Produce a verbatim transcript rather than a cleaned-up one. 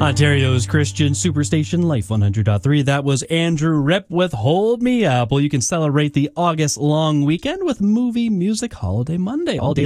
Ontario's Christian Superstation Life one hundred point three. That was Andrew Ripp with Hold Me Up. Well, you can celebrate the August long weekend with Movie Music Holiday Monday all day